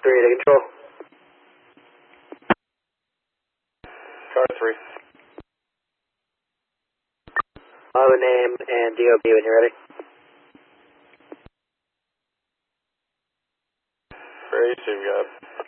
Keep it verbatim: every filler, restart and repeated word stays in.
three to control. Car three. I'll have a name and D O B when you're ready. Ready to go.